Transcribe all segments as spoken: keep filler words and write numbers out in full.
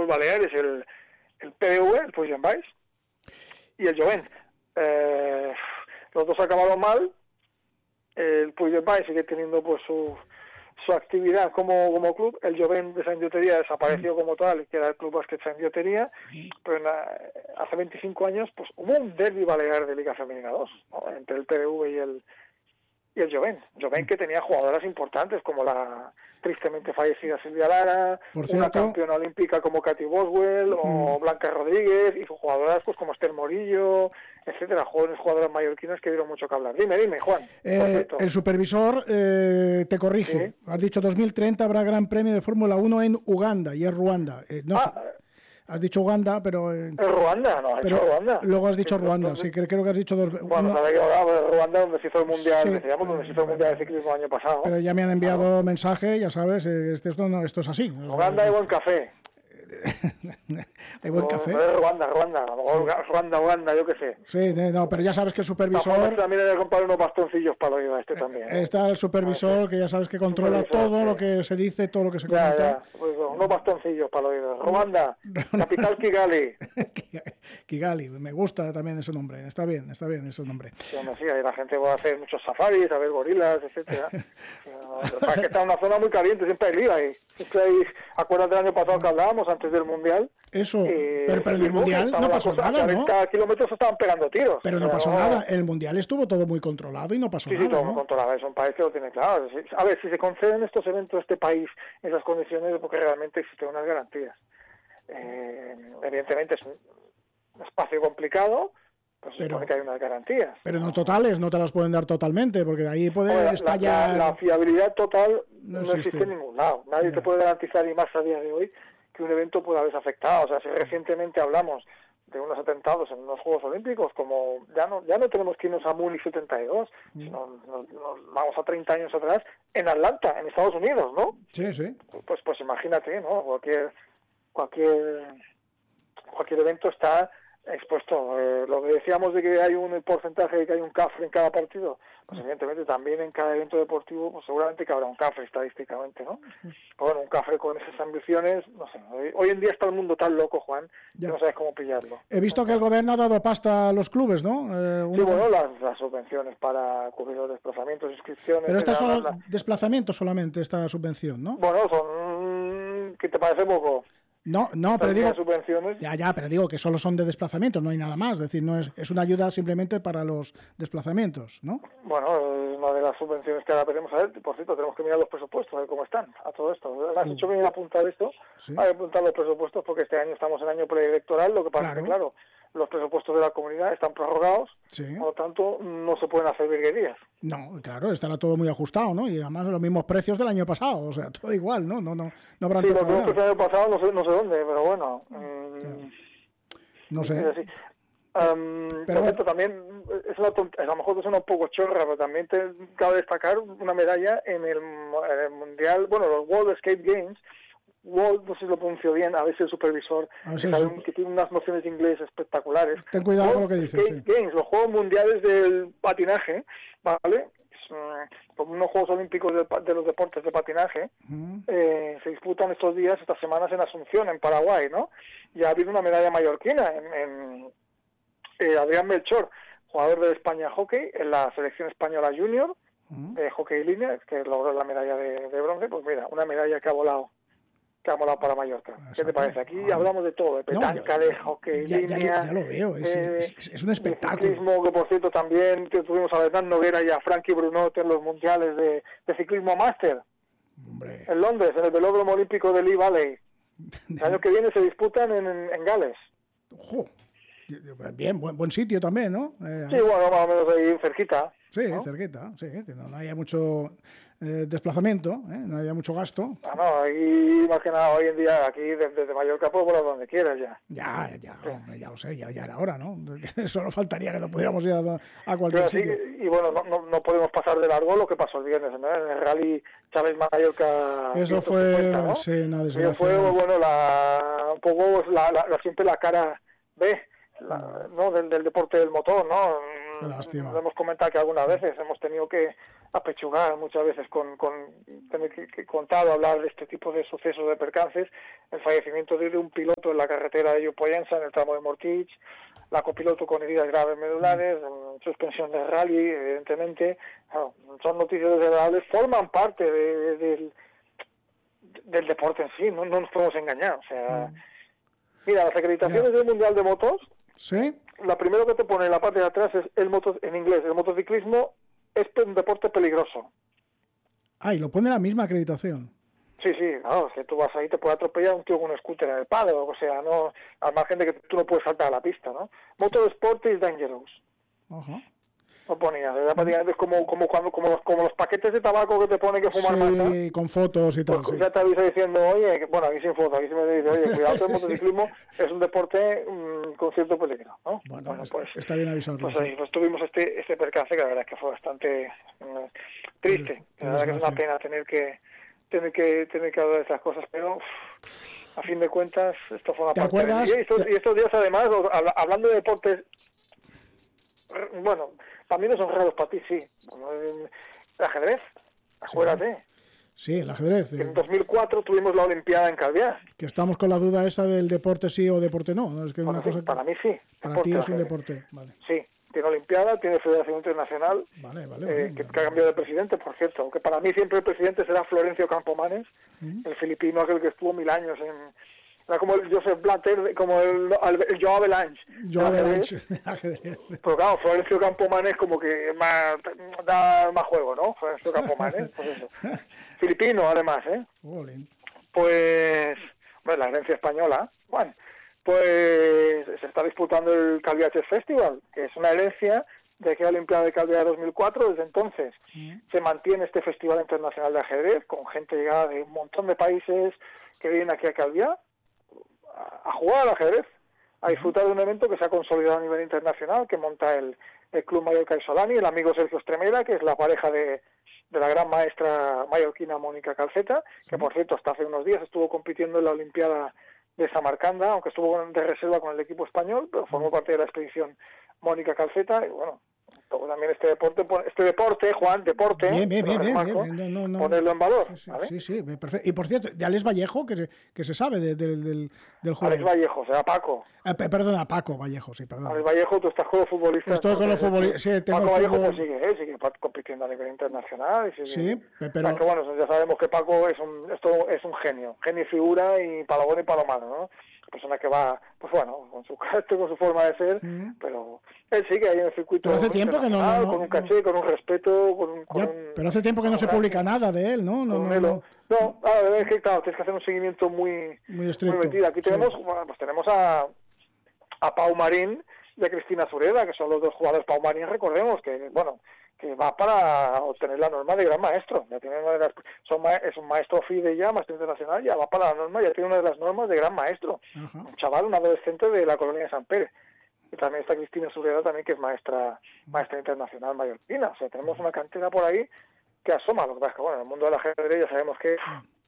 los Baleares, el, el P D V, el Puigdemont, y el Jovent. Eh, los dos acabaron mal. El Puigdemont sigue teniendo pues su, su actividad como, como club. El Jovent de Sant Lloteria desapareció mm. como tal, que era el club básquet Sant Lloteria, mm. pero en la, hace veinticinco años pues hubo un derbi balear de Liga Femenina dos, ¿no? Entre el P D V y el y el Jovent. Jovent que tenía jugadoras importantes como la tristemente fallecida Silvia Lara, Por una cierto, campeona olímpica como Katy Boswell, mm. o Blanca Rodríguez, y jugadoras pues como Esther Morillo, etcétera, jóvenes jugadoras mallorquinas que dieron mucho que hablar. Dime, dime, Juan. Eh, el supervisor eh, te corrige. ¿Sí? Has dicho dos mil treinta habrá Gran Premio de Fórmula uno en Uganda, y es Ruanda. Eh, no ah, sé. Has dicho Uganda, pero... Eh, ¿Es Ruanda? No, has pero dicho Ruanda. Luego has dicho sí, Ruanda, entonces, sí, creo, creo que has dicho dos... Bueno, uno, sabes que ahora Ruanda donde se hizo el Mundial, sí, decíamos, donde se hizo el Mundial de Ciclismo el año pasado. Pero ya me han enviado claro. mensaje, ya sabes, esto, esto, no, esto es así. Uganda hay buen café. Hay buen café. No, no Ruanda, Ruanda, Ruanda, Uganda, yo qué sé. Sí, no, pero ya sabes que el supervisor... También hay que comprar unos bastoncillos para oír a este también. ¿eh? Está el supervisor, ah, que ya sabes que controla todo sí. lo que se dice, todo lo que se ya, comenta. Ya, pues unos bastoncillos para oír. Ruanda, capital Kigali. Kigali, me gusta también ese nombre, está bien, está bien ese nombre. Sí, sí, ahí la gente va a hacer muchos safaris, a ver gorilas, etcétera. Es que está en una zona muy caliente, siempre hay lío ahí. Siempre hay, acuérdate del año pasado que hablábamos antes del Mundial. Eso, eh, pero, pero en el Mundial no pasó nada, ¿no? cuarenta kilómetros estaban pegando tiros. Pero no pasó nada, en el Mundial estuvo todo muy controlado y no pasó sí, nada. Sí, todo ¿no? muy controlado, es un país que lo tiene claro. A ver, si se conceden estos eventos a este país en esas condiciones es porque realmente existen unas garantías. Eh, evidentemente es un espacio complicado, pues se supone que hay unas garantías. Pero no totales, no te las pueden dar totalmente, porque de ahí puede Ahora, estallar... La, la, la fiabilidad total no, no existe en ningún lado. Nadie yeah. te puede garantizar, y más a día de hoy, que un evento pueda haberse afectado. O sea, si recientemente hablamos de unos atentados en los Juegos Olímpicos, como ya no ya no tenemos que irnos a Múnich setenta y dos, mm. sino nos, nos vamos a treinta años atrás, en Atlanta, en Estados Unidos, ¿no? Sí, sí. Pues pues imagínate, ¿no? Cualquier cualquier cualquier evento está expuesto. Eh, lo que decíamos de que hay un porcentaje de que hay un cafre en cada partido, pues evidentemente también en cada evento deportivo, pues seguramente que habrá un cafre estadísticamente, ¿no? Pero bueno, un cafre con esas ambiciones, no sé, hoy, hoy en día está el mundo tan loco, Juan, ya. que no sabes cómo pillarlo. He visto que el gobierno ha dado pasta a los clubes, ¿no? Eh, sí, bueno, las, las subvenciones para cubrir los desplazamientos, inscripciones... Pero estas son la... desplazamientos solamente, esta subvención, ¿no? Bueno, son... ¿qué te parece poco? No, no, pero digo, subvenciones. ya, ya, pero digo que solo son de desplazamientos, no hay nada más, es decir, no es, es una ayuda simplemente para los desplazamientos, ¿no? Bueno, es una de las subvenciones que ahora veremos a ver, por cierto, tenemos que mirar los presupuestos, a ver cómo están, a todo esto. ¿Has hecho bien apuntar esto? ¿Sí? Hay que apuntar los presupuestos porque este año estamos en año preelectoral, lo que pasa claro. es que, claro, los presupuestos de la comunidad están prorrogados, sí. por lo tanto, no se pueden hacer virguerías. No, claro, estará todo muy ajustado, ¿no? Y además los mismos precios del año pasado, o sea, todo igual, ¿no? No, no, no habrán sí, los precios del año pasado no sé, no sé dónde, pero bueno. Mmm, no sé. Es así. Um, pero por cierto, también, es una tont- a lo mejor suena un poco chorra, pero también te cabe destacar una medalla en el, en el Mundial, bueno, los World Skate Games. World, no sé si lo pronuncio bien, a veces el supervisor, que, sí, sí. que tiene unas nociones de inglés espectaculares. Ten cuidado World con lo que dices. Skate sí. Games, los Juegos Mundiales del Patinaje, ¿vale? Como unos Juegos Olímpicos de, de los deportes de patinaje, uh-huh. eh, se disputan estos días, estas semanas en Asunción, en Paraguay, ¿no? Y ha habido una medalla mallorquina en, en eh, Adrián Melchor, jugador de España Hockey, en la selección española junior, uh-huh. de hockey línea, que logró la medalla de, de bronce. Pues mira, una medalla que ha volado. que ha molado para Mallorca. ¿Qué te parece? Aquí ah, hablamos de todo, de petanca, no, ya, de hockey, ya, línea... Ya, ya lo veo, es, eh, es, es un espectáculo. De ciclismo, que por cierto también tuvimos a Hernán Noguera y a Frankie Brunot en los mundiales de, de ciclismo máster. Hombre. En Londres, en el velódromo olímpico de Lee Valley. El año que viene se disputan en, en, en Gales. Ojo. Bien, buen, buen sitio también, ¿no? Eh, sí, bueno, más o menos ahí cerquita. Sí, ¿no? cerquita, sí, que no, no haya mucho eh, desplazamiento, ¿eh? No haya mucho gasto. Ah, no, aquí más que nada hoy en día, aquí desde, desde Mallorca puedes volar donde quieras ya. Ya, ya, sí. Hombre, ya lo sé, ya, ya era hora, ¿no? Solo faltaría que no pudiéramos ir a, a cualquier Pero, sitio. Sí, y bueno, no, no, no podemos pasar de largo lo que pasó el viernes, ¿no? En el rally Chávez Mallorca. Eso fue, cincuenta, ¿no? Sí, una desgracia. Eso fue, bueno, la, un poco la, la, la siempre la cara B la, ¿no? Del, del deporte del motor, ¿no? Qué lástima. Lo hemos comentado que algunas veces hemos tenido que apechugar muchas veces con, con tener que, que contar o hablar de este tipo de sucesos, de percances, el fallecimiento de un piloto en la carretera de Llopoyensa, en el tramo de Mortich, la copiloto con heridas graves medulares, mm. suspensión del rally, evidentemente, claro, son noticias desagradables, forman parte de, de, del, del deporte en sí, no, no nos podemos engañar, o sea, mm. mira, las acreditaciones yeah. del Mundial de Motos, ¿sí? La primero que te pone en la parte de atrás es el moto, en inglés, el motociclismo es un deporte peligroso. Ah, y lo pone la misma acreditación. Sí, sí, claro, es que tú vas ahí, te puede atropellar un tío con un scooter en el palo, o sea, no, al margen de que tú no puedes saltar a la pista, ¿no? Motorsport is dangerous. Ajá. No ponía, era prácticamente es como, como, cuando, como, los, como los paquetes de tabaco que te pone que fumar sí, mata. Sí, con fotos y tal. Pues sí. ya te avisa diciendo, oye, bueno, aquí sin foto, aquí se me dice, oye, cuidado que el motociclismo es un deporte mmm, con cierto peligro, ¿no? Bueno, bueno está, pues, está bien avisarlo. Pues sí. ahí pues tuvimos este este percance que la verdad es que fue bastante mmm, triste. La verdad que es una pena tener que tener que tener que hablar de estas cosas, pero uff, a fin de cuentas esto fue una ¿Te parte acuerdas? De... Y, estos, y estos días además, hablando de deportes, bueno, para mí no son raros, para ti sí. El ajedrez, acuérdate. Sí, sí el ajedrez. En dos mil cuatro tuvimos la Olimpiada en Calviá. Que estamos con la duda esa del deporte sí o deporte no. ¿no? Es que bueno, una sí, cosa que... Para mí sí. Para deporte, ti es un ajedrez. deporte. Vale. Sí, tiene Olimpiada, tiene Federación Internacional, vale, vale, eh, vale, que, vale. que ha cambiado de presidente, por cierto. Aunque para mí siempre el presidente será Florencio Campomanes, uh-huh. el filipino aquel que estuvo mil años en... Era como el Joseph Blatter, como el, el, el Joe Avalanche. Joe Avalanche. Pero claro, Florencio Campomanes como que más, da más juego, ¿no? Florencio Campomanes, pues eso. Filipino, además, ¿eh? Olin. Pues, bueno, la herencia española, bueno, pues se está disputando el Calviá Chess Festival, que es una herencia de aquella Olimpiada de Calviá de dos mil cuatro. Desde entonces uh-huh. se mantiene este Festival Internacional de Ajedrez, con gente llegada de un montón de países que vienen aquí a Calviá a jugar al ajedrez, a disfrutar de un evento que se ha consolidado a nivel internacional, que monta el, el Club Mallorca y Solani, el amigo Sergio Estremera, que es la pareja de, de la gran maestra mallorquina Mónica Calceta, que por cierto hasta hace unos días estuvo compitiendo en la Olimpiada de Samarcanda, aunque estuvo de reserva con el equipo español, pero formó parte de la expedición Mónica Calceta, y bueno, también este deporte, este deporte, Juan, deporte, bien, bien, bien, remarco, bien, bien. No, no, ponerlo en valor. Sí, sí, ¿vale? sí, sí, perfecto. Y por cierto, de Alex Vallejo, que se, que se sabe de, de, del, del juego. Alex Vallejo, o sea, Paco. Eh, perdona, Paco Vallejo, sí, perdón. Alex Vallejo, tú estás con los futbolistas. Estoy con los futbolistas, sí, tengo Paco Vallejo fútbol... pues sigue, ¿eh? sigue compitiendo a nivel internacional. Y sigue... Sí, pero... Aunque bueno, ya sabemos que Paco es un, esto es un genio, genio y figura, y para lo bueno y para lo malo, ¿no? Persona que va, pues bueno, con su carácter, con su forma de ser, uh-huh. pero él sigue ahí en el circuito pero hace tiempo que no, no, no, con un caché, con un respeto, con un... Con ya, un pero hace tiempo que no se publica nada de él, ¿no? No, no, no. No, a ver, es que claro, tienes que hacer un seguimiento muy, muy estricto. Muy metido. Aquí tenemos, sí. bueno, pues tenemos a, a Pau Marín y a Cristina Zureda, que son los dos jugadores. Pau Marín, recordemos que, bueno, que va para obtener la norma de gran maestro. Ya tiene una de las, son ma, es un maestro FIDE ya, maestro internacional, ya va para la norma, ya tiene una de las normas de gran maestro. Ajá. Un chaval, un adolescente de la colonia de San Pérez. Y también está Cristina Zureda también, que es maestra maestra internacional mallorquina. O sea, tenemos una cantera por ahí que asoma. Lo que pasa es que, bueno, en el mundo del ajedrez ya sabemos que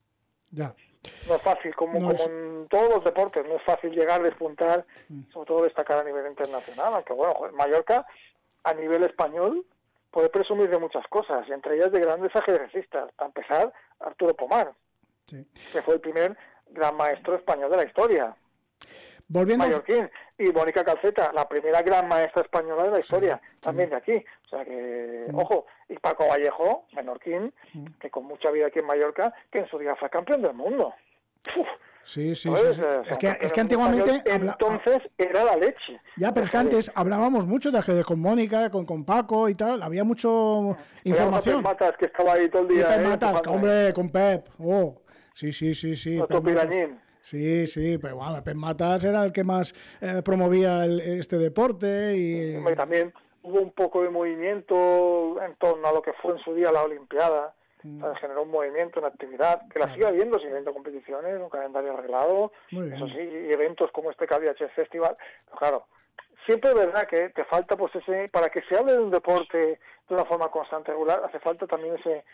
ya. no es fácil, como, no es... como en todos los deportes, no es fácil llegar, despuntar, sobre todo destacar a nivel internacional. Aunque, bueno, Mallorca, a nivel español, puede presumir de muchas cosas, y entre ellas de grandes ajedrecistas. Para empezar, Arturo Pomar, sí. que fue el primer gran maestro español de la historia. Volviendo Mallorquín. Y Mónica Calceta, la primera gran maestra española de la historia, sí, también sí. de aquí. O sea que, sí. ojo, y Paco Vallejo, menorquín, sí. que con mucha vida aquí en Mallorca, que en su día fue campeón del mundo. Uf. Sí, sí, sí, sí. O sea, es, que, es que antiguamente... Habla... Entonces era la leche. Ya, pero es que antes hablábamos mucho de ajedrez con Mónica, con, con Paco y tal, había mucho información. Pep Matas, que estaba ahí todo el día. Y Pep ¿eh? Matas, que, hombre, con Pep. Oh, sí, sí, sí, sí. Nuestro pirañín. Sí, sí, pero bueno, Pep Matas era el que más eh, promovía el, este deporte y... y también hubo un poco de movimiento en torno a lo que fue en su día la Olimpiada. Mm. O sea, generó un movimiento, una actividad, que la claro. sigue habiendo, sigue habiendo competiciones, un calendario arreglado, eso sí, y eventos como este Calviá Chess Festival. Pero claro, siempre es verdad que te falta, pues ese, para que se hable de un deporte de una forma constante, regular, hace falta también ese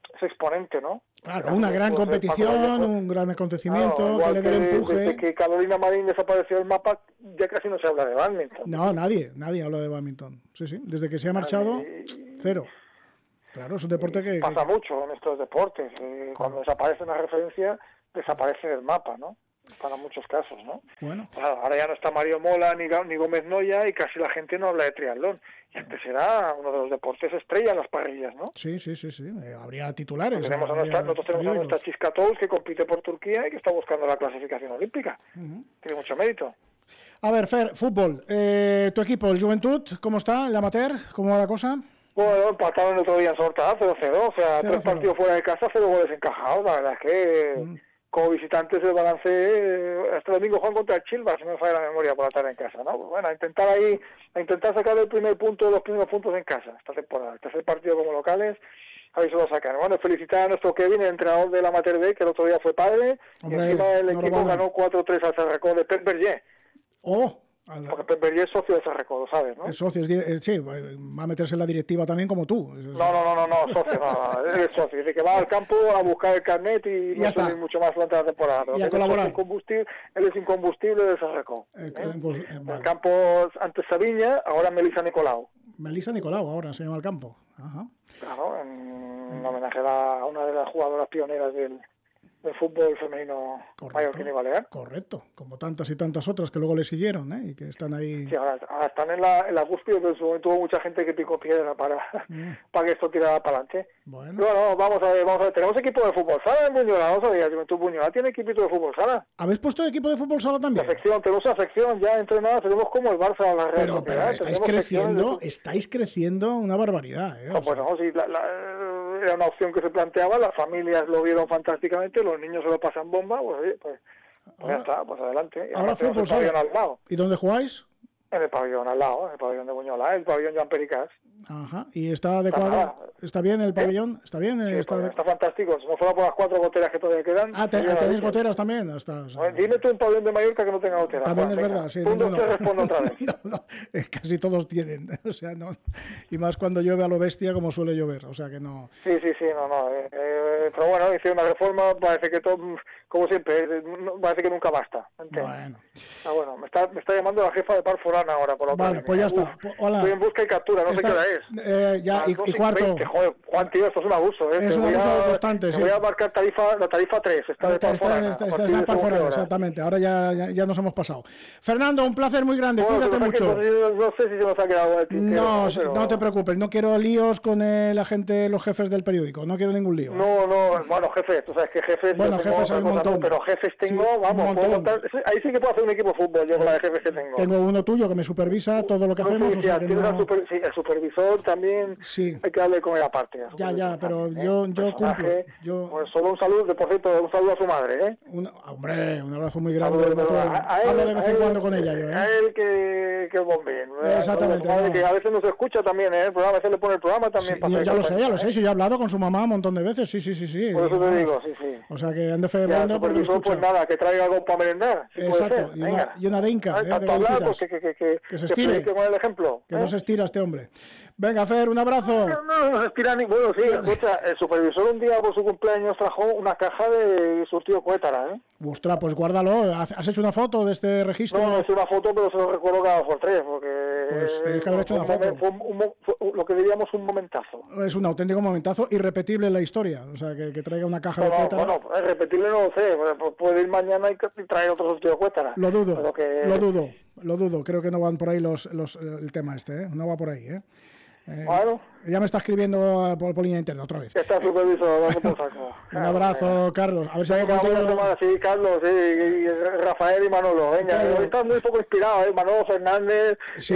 es exponente, ¿no? Claro, una gran pues, competición, un gran acontecimiento, claro, que le dé el empuje. Desde que Carolina Marín desapareció del mapa, ya casi no se habla de bádminton. No, nadie, nadie habla de bádminton. Sí, sí, desde que se ha marchado, y... cero. Claro, es un deporte que... Pasa que... mucho en estos deportes. Eh, claro. Cuando desaparece una referencia, desaparece del mapa, ¿no? Para muchos casos, ¿no? Bueno. Claro, ahora ya no está Mario Mola ni, ni Gómez Noya y casi la gente no habla de triatlón. Y antes era uno de los deportes estrella en las parrillas, ¿no? Sí, sí, sí, sí. Eh, habría titulares. Tenemos habría a nuestra, nosotros tenemos a nuestra Chisca Tous, que compite por Turquía y que está buscando la clasificación olímpica. Uh-huh. Tiene mucho mérito. A ver, Fer, fútbol. Eh, ¿Tu equipo, el Juventud, cómo está? ¿El amateur? ¿Cómo va la cosa? Bueno, empataron el otro día en Sorta, cero cero. O sea, tres partidos fuera de casa, cero goles encajados. La verdad es que... Uh-huh. Como visitantes el balance, eh, este domingo juegan contra el Chilva, si no me falla la memoria, por la tarde en casa, ¿no? Pues bueno, a intentar ahí, a intentar sacar el primer punto, los primeros puntos en casa esta temporada. El tercer partido como locales, a ver si lo sacan. Bueno, felicitar a nuestro Kevin, el entrenador del Amateur B, que el otro día fue padre, Hombre, y encima el equipo no ganó cuatro tres al Cerrecó de Pep Berger. ¡Oh! Porque Pep Berger es socio de Cerrecó, lo sabes, ¿no? El socio, es, sí, va a meterse en la directiva también como tú. No, no, no, no, no socio, no, no, es socio. Dice que va al campo a buscar el carnet y, y no está mucho más durante la temporada. Y a colaborar. Combustible, él es incombustible de Cerrecó. El, ¿eh? el, pues, eh, vale. el campo antes Sabiña, ahora Melissa Nicolau. Melissa Nicolau, ahora se llama el campo. Ajá. Claro, en, en homenaje a una de las jugadoras pioneras del... el fútbol femenino mallorquín y balear. Correcto, como tantas y tantas otras que luego le siguieron, ¿eh? Y que están ahí... Sí, ahora, ahora están en la, en la cúspide, pero en su momento hubo mucha gente que picó piedra para, mm. para que esto tirara para adelante. Bueno. bueno, vamos a ver, vamos a ver, tenemos equipo de fútbol sala en Buñola, no sabía, Juventud Buñola tiene equipito de fútbol sala. ¿Habéis puesto equipo de fútbol sala también? La sección, tenemos una sección ya entrenada, tenemos como el Barça o la Real. Pero, pero estáis creciendo, de... estáis creciendo una barbaridad, ¿eh? No, pues no, sí, la, la, era una opción que se planteaba, las familias lo vieron fantásticamente, los niños se lo pasan bomba, pues, oye, pues, pues ahora, ya está, pues adelante. Y ahora fútbol sala. Al lado. ¿Y dónde jugáis? En el pabellón al lado, en el pabellón de Buñola, el pabellón Joan Pericas. Ajá, ¿y está adecuado? ¿Está, ¿Está bien el pabellón? ¿Está bien? Sí, está, está fantástico, si no fuera por las cuatro goteras que todavía quedan... Ah, te, ¿tenéis goteras también? Hasta, o sea, bueno, dime tú un pabellón de Mallorca que no tenga goteras. También Juan, es venga, verdad, sí. Punto, no, no, respondo otra vez. No, no, casi todos tienen, o sea, no... Y más cuando llueve a lo bestia como suele llover, o sea que no... Sí, sí, sí, no, no, eh, eh, pero bueno, hicieron una reforma, parece que todo, como siempre, parece que nunca basta. ¿Entiendes? Bueno. Ah, bueno, me está, me está llamando la jefa de Parforana ahora, por la Vale, pues ya está. Uf, hola. Estoy en busca y captura, no está, sé qué hora es. Eh, ya, y, y cuarto. veinte, joder, Juan, tío, esto es un abuso, ¿eh? Es un abuso a, constante, sí. Voy a marcar tarifa, la tarifa tres, está de Parforana. Esta, esta, esta es de Parforana, exactamente, ahora ya, ya, ya nos hemos pasado. Fernando, un placer muy grande, bueno, cuídate mucho. Que, no, no sé si se nos ha quedado el tintero, No, pero... no te preocupes, no quiero líos con eh, la gente, los jefes del periódico, no quiero ningún lío. No, no, bueno, jefes, tú sabes que jefes... Bueno, jefes hay un montón. No, pero jefes tengo, sí, vamos, puedo montar, ahí sí que puedo hacer un equipo de fútbol yo con la de jefes que tengo. Tengo uno tuyo que me supervisa todo lo que no, hacemos. Sí, o sea, que no... super, sí, el supervisor también sí. hay que darle con él aparte. Ya, ya, pero también, yo, ¿eh? yo cumplo. Yo... Pues solo un saludo, por cierto, un saludo a su madre, ¿eh? Un, hombre, un abrazo muy grande. Saludo, a, a, a él, hablo de vez en cuando con él, ella yo, ¿eh? A él que, que bombín. Exactamente. Madre, no. Que a veces nos escucha también, ¿eh? El programa, a veces le pone el programa también. Sí, para yo, ya lo sé, ya lo ¿eh? sé, sí, yo he hablado con su mamá un montón de veces, sí, sí, sí, sí. Por eso te digo, sí, sí. O sea, que ande fe de ya, bondo porque lo pues nada, que traiga algo para merendar. Si exacto, y una, y una denca, ¿eh? ¿eh? De hablar, pues que, que, que, que, que se estire, que, con el ejemplo, que ¿eh? no se estira este hombre. Venga, Fer, un abrazo. No, no, no se estira ni... Bueno, sí, escucha, el supervisor un día por su cumpleaños trajo una caja de surtido Cuétara, ¿eh? Ostras, pues guárdalo. ¿Has hecho una foto de este registro? No, no he hecho una foto, pero se lo recuerdo cada dos por tres, porque... Pues tienes que haber hecho una foto. Fue un, un, fue lo que diríamos un momentazo. Es un auténtico momentazo, irrepetible en la historia. O sea, que, que traiga una caja no, de Cuétara. Bueno, irrepetible no lo sé. Puede ir mañana y traer otro surtido Cuétara. Lo dudo, que... lo dudo, lo dudo. Creo que no van por ahí los, los el tema este, ¿eh? No va por ahí, ¿eh? Eh, bueno. Ya me está escribiendo por, por línea interna otra vez. Está supervisor, vamos por saco. Un abrazo, Carlos. A ver si venga, contigo... buena semana, sí, Carlos, sí, y Rafael y Manolo. Venga, claro. Hoy están muy poco inspirados, ¿eh? Manolo Fernández, sí.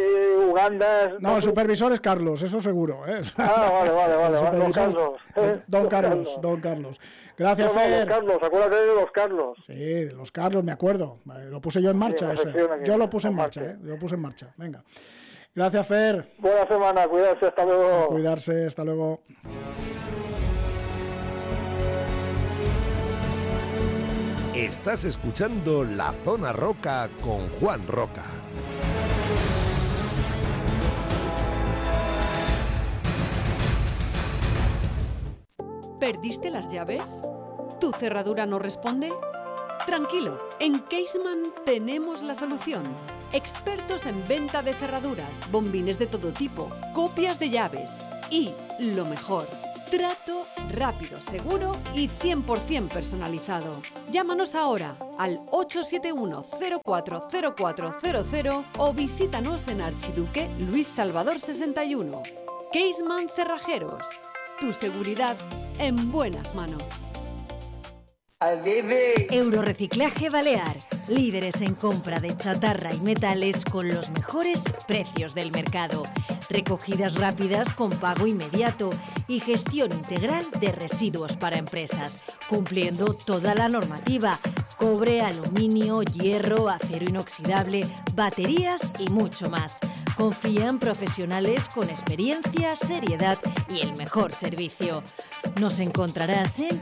y Uganda. No, el supervisor es Carlos, eso seguro, ¿eh? Ah, vale, vale, vale. vale. Don Carlos. Don Carlos, Don Carlos. Gracias, no, no, Fer. Los Carlos, acuérdate de los Carlos. Sí, de los Carlos, me acuerdo. Lo puse yo en marcha, sí, ese. Yo lo puse en marcha, ¿eh? Lo puse en marcha. Venga. Gracias, Fer. Buena semana, cuidarse, hasta luego. Cuidarse, hasta luego. Estás escuchando La Zona Roca con Juan Roca. ¿Perdiste las llaves? ¿Tu cerradura no responde? Tranquilo, en Caseman tenemos la solución. Expertos en venta de cerraduras, bombines de todo tipo, copias de llaves y, lo mejor, trato rápido, seguro y cien por ciento personalizado. Llámanos ahora al ocho siete uno cero cuatro cero cuatro cero cero o visítanos en Archiduque Luis Salvador sesenta y uno. Caseman Cerrajeros. Tu seguridad en buenas manos. Eurorreciclaje Balear, líderes en compra de chatarra y metales con los mejores precios del mercado, recogidas rápidas con pago inmediato y gestión integral de residuos para empresas, cumpliendo toda la normativa: cobre, aluminio, hierro, acero inoxidable, baterías y mucho más. Confían profesionales con experiencia, seriedad y el mejor servicio. Nos encontrarás en